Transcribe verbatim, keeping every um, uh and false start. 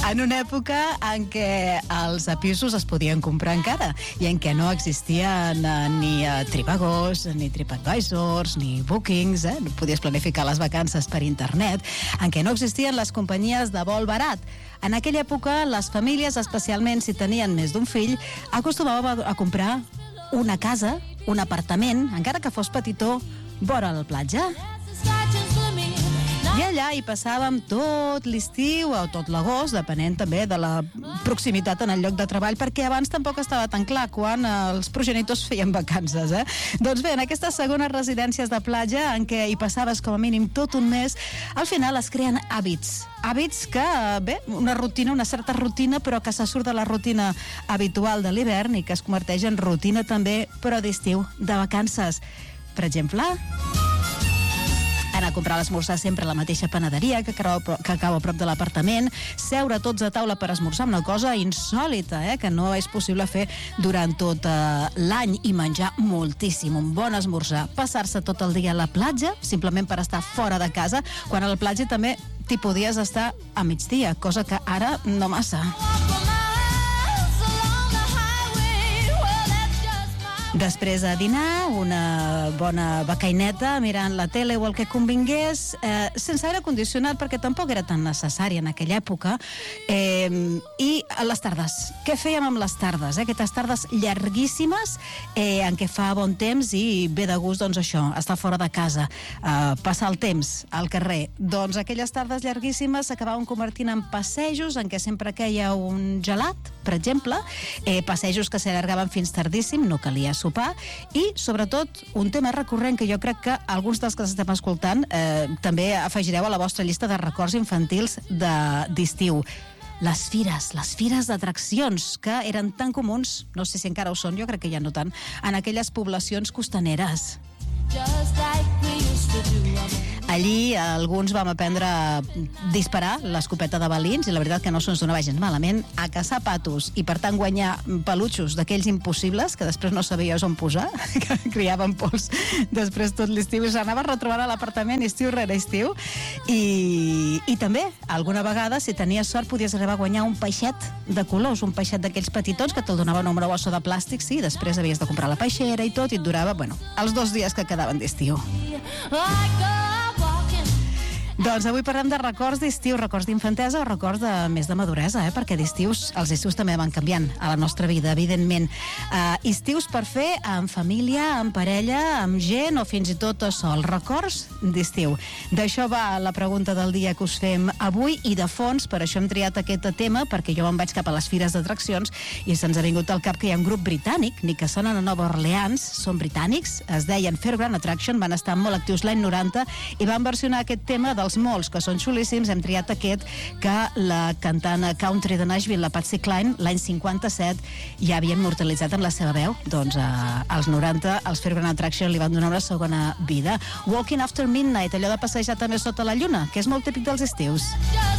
en una època en què els pisos es podien comprar encara i en què no existien eh, ni eh, Tripagos, ni TripAdvisors, ni Bookings, eh? No podies planificar les vacances per internet, en què no existien les companyies de vol barat. En aquella època, les famílies, especialment si tenien més d'un fill, acostumaven a comprar una casa, un apartament, encara que fos petitó, vora la platja. I allà hi passàvem tot l'estiu o tot l'agost, depenent també de la proximitat en el lloc de treball, perquè abans tampoc estava tan clar quan els progenitors feien vacances, eh? Doncs bé, en aquestes segones residències de platja, en què hi passaves com a mínim tot un mes, al final es creen hàbits. Hàbits que, bé, una rutina, una certa rutina, però que se surt de la rutina habitual de l'hivern i que es converteix en rutina també, però d'estiu, de vacances. Per exemple, anar a comprar l'esmorzar sempre a la mateixa panaderia que cau a prop de l'apartament, seure tots a taula per esmorzar una cosa insòlita, eh, que no és possible fer durant tot eh, l'any, i menjar moltíssim, un bon esmorzar, passar-se tot el dia a la platja, simplement per estar fora de casa, quan a la platja també t'hi podies estar a migdia, cosa que ara no massa. Després de dinar, una bona becaineta mirant la tele o el que convingués, eh, sense aire condicionat, perquè tampoc era tan necessari en aquella època, eh, i a les tardes. Què fèiem amb les tardes? Eh? Aquestes tardes llarguíssimes, eh, en què fa bon temps i ve de gust, doncs això, estar fora de casa, eh, passar el temps al carrer. Doncs aquelles tardes llarguíssimes s'acabaven convertint en passejos en què sempre queia un gelat, per exemple, eh, passejos que s'allargaven fins tardíssim, no calia sopar, i sobretot un tema recurrent que jo crec que alguns dels que estem escoltant eh, també afegireu a la vostra llista de records infantils d'estiu. Les fires, les fires d'atraccions que eren tan comuns, no sé si encara ho són, jo crec que ja no tant, en aquelles poblacions costaneres. Allí alguns vam aprendre a disparar l'escopeta de balins i la veritat que no se'ns donava gens malament, a caçar patos i per tant guanyar pelutxos d'aquells impossibles que després no sabies on posar, que criaven pols després tot l'estiu i s'anava retrobant a l'apartament estiu rere estiu. I, i també alguna vegada, si tenies sort, podies arribar a guanyar un peixet de colors, un peixet d'aquells petitons que te'l donaven una bossa de plàstic, sí, després havies de comprar la peixera i tot, i et durava, bueno, els dos dies que quedaven d'estiu. Doncs avui parlem de records d'estiu, records d'infantesa o records de més de maduresa, eh? Perquè d'estius, els estius també van canviant a la nostra vida, evidentment. Uh, estius per fer amb família, amb parella, amb gent o fins i tot sol. Records d'estiu. D'això va la pregunta del dia que us fem avui, i de fons, per això hem triat aquest tema, perquè jo me'n vaig cap a les fires d'atraccions i se'ns ha vingut al cap que hi ha un grup britànic, ni que sonen a Nova Orleans, són britànics, es deien Fairground Attraction, van estar molt actius l'any noranta i van versionar aquest tema dels molts, que són xulíssims. Hem triat aquest que la cantant country de Nashville, la Patsy Cline, l'any cinquanta-set ja havia immortalitzat amb la seva veu. Doncs eh, als noranta els Fairground Attraction li van donar una segona vida. Walking After Midnight, allò de passejar també sota la lluna, que és molt típic dels estius.